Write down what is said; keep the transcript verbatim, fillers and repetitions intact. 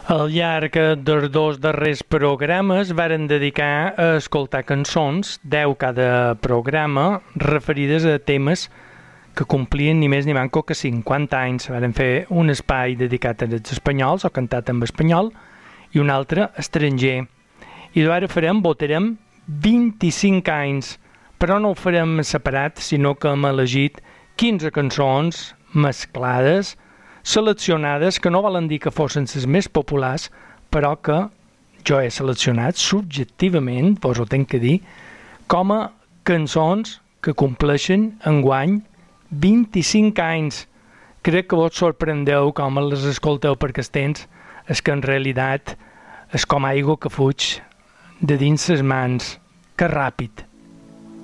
Al llarg dels dos darrers programes varen dedicar a escoltar cançons, deu cada programa, referides a temes que complien ni més ni manco que cinquanta anys. Varen fer un espai dedicat als espanyols o cantat en espanyol i un altre estranger. I ara farem, votarem vint-i-cinc anys, però no ho farem separat, sinó que hem elegit quinze cançons mesclades, seleccionades, que no volen dir que fossin les més populars, però que jo he seleccionat subjectivament, vos ho tenc que dir, com a cançons que compleixen enguany vint-i-cinc anys. Crec que vos sorprendeu com les escolteu, perquè el temps és que en realitat és com aigua que fuig de dins les mans. Que ràpid!